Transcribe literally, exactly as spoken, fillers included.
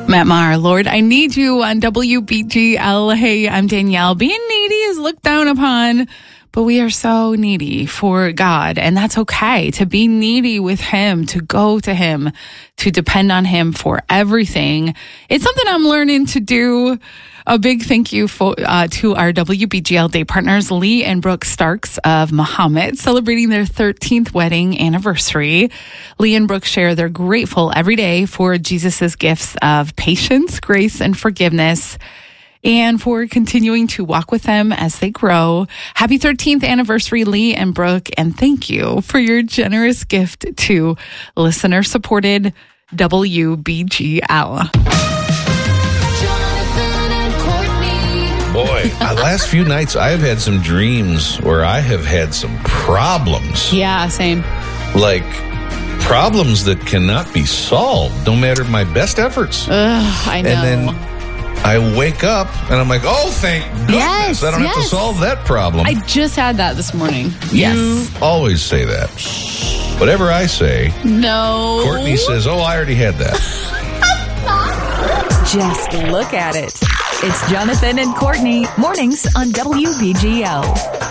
Matt Maher, Lord, I need you on W B G L. Hey, I'm Danielle. Being needy is looked down upon, but we are so needy for God, and that's okay to be needy with Him, to go to Him, to depend on Him for everything. It's something I'm learning to do. A big thank you for, uh, to our W B G L Day partners, Lee and Brooke Starks of Mahomet, celebrating their thirteenth wedding anniversary. Lee and Brooke share they're grateful every day for Jesus' gifts of patience, grace, and forgiveness, and for continuing to walk with them as they grow. Happy thirteenth anniversary, Lee and Brooke, and thank you for your generous gift to listener-supported W B G L. Boy, the last few nights I have had some dreams where I have had some problems. Yeah, same. Like problems that cannot be solved, no matter my best efforts. Ugh, I know. And then I wake up and I'm like, oh, thank goodness. Yes, I don't yes. have to solve that problem. I just had that this morning. You Yes. always say that. Whatever I say, No. Courtney says, oh, I already had that. Just look at it. It's Jonathan and Courtney, mornings on W B G L.